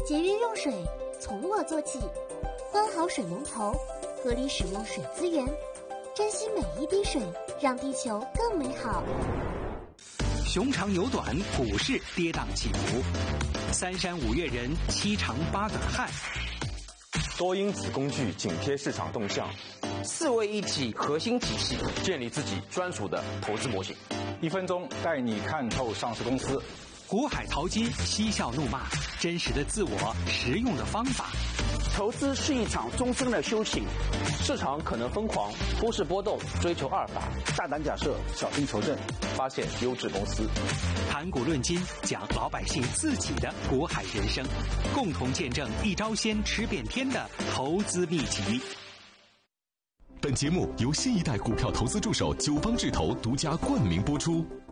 节约用水，从我做起，关好水龙头，合理使用水资源，珍惜每一滴水，让地球更美好。 熊长牛短，股市跌宕起伏，三山五岳人，七长八短汉。 多因子工具紧贴市场动向 ，4位一体核心体系， 建立自己专属的投资模型。 1分钟带你看透上市公司。 股海淘金，嬉笑怒骂，真实的自我，实用的方法。 投资是一场终身的修行， 市场可能疯狂，股市波动，追求阿尔法， 大胆假设，小心求证， 发现优质公司。 谈股论金，讲老百姓自己的股海人生，共同见证一招鲜吃遍天的投资秘籍。 本节目由新一代股票投资助手九方智投独家冠名播出。